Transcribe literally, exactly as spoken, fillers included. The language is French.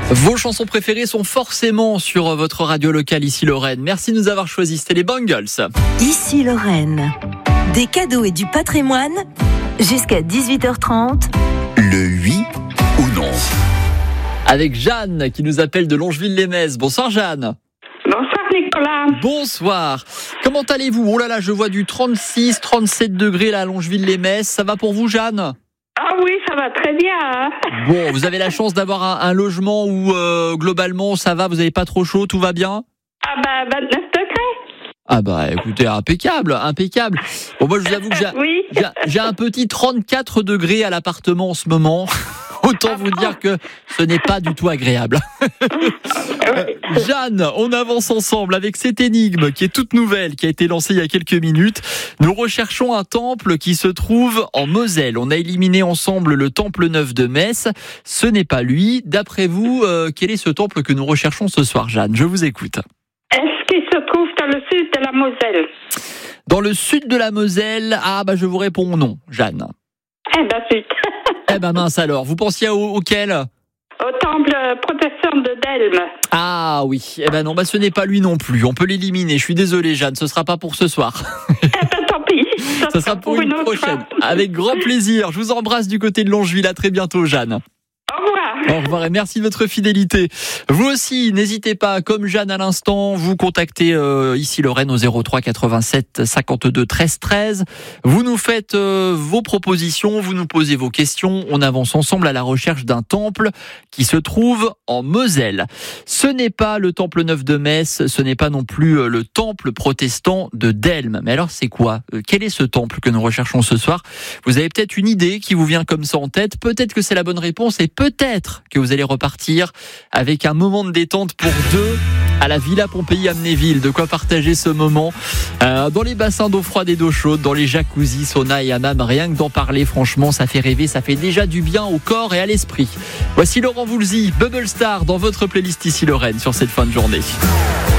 Vos chansons préférées sont forcément sur votre radio locale Ici Lorraine. Merci de nous avoir choisis, c'était les Bangles. Ici Lorraine, des cadeaux et du patrimoine jusqu'à dix-huit heures trente. Le oui ou non. Avec Jeanne qui nous appelle de Longeville-les-Metz. Bonsoir Jeanne. Bonsoir Nicolas. Bonsoir. Comment allez-vous ? Oh là là, je vois du trente-six, trente-sept degrés là à Longeville-les-Metz. Ça va pour vous Jeanne ? Ah oui, ça va très bien. Hein. Bon, vous avez la chance d'avoir un, un logement où euh, globalement ça va, vous n'avez pas trop chaud, tout va bien ? Ah bah vingt-neuf degrés. Ah bah écoutez, impeccable, impeccable. Bon moi je vous avoue que j'ai, oui. j'ai, j'ai un petit trente-quatre degrés à l'appartement en ce moment. Autant vous dire que ce n'est pas du tout agréable. euh, Jeanne, on avance ensemble avec cette énigme qui est toute nouvelle, qui a été lancée il y a quelques minutes. Nous recherchons un temple qui se trouve en Moselle. On a éliminé ensemble le temple neuf de Metz. Ce n'est pas lui. D'après vous, euh, quel est ce temple que nous recherchons ce soir, Jeanne ? Je vous écoute. Est-ce qu'il se trouve dans le sud de la Moselle ? Dans le sud de la Moselle, ah bah je vous réponds non, Jeanne. Eh ben zut. Eh ben mince alors, vous pensiez au, auquel ? Au temple protestant de Delme. Ah oui, eh ben non, bah ce n'est pas lui non plus. On peut l'éliminer. Je suis désolé, Jeanne, ce sera pas pour ce soir. Eh ben tant pis. Ça, ça sera pour, pour une, une prochaine. Avec grand plaisir. Je vous embrasse du côté de Longeville. À très bientôt, Jeanne. Au revoir. Au revoir et merci de votre fidélité. Vous aussi, n'hésitez pas, comme Jeanne à l'instant, vous contactez euh, Ici Lorraine au zéro trois quatre-vingt-sept cinquante-deux treize treize. Vous nous faites euh, vos propositions, vous nous posez vos questions. On avance ensemble à la recherche d'un temple qui se trouve en Moselle. Ce n'est pas le temple neuf de Metz, ce n'est pas non plus euh, le temple protestant de Delme. Mais alors c'est quoi ? euh, Quel est ce temple que nous recherchons ce soir ? Vous avez peut-être une idée qui vous vient comme ça en tête. Peut-être que c'est la bonne réponse et peut-être que vous allez repartir avec un moment de détente pour deux à la Villa Pompéi Amnéville. De quoi partager ce moment euh, dans les bassins d'eau froide et d'eau chaude, dans les jacuzzis, sauna et hammam. Rien que d'en parler, franchement, ça fait rêver, ça fait déjà du bien au corps et à l'esprit. Voici Laurent Voulzy, Bubble Star dans votre playlist Ici Lorraine sur cette fin de journée.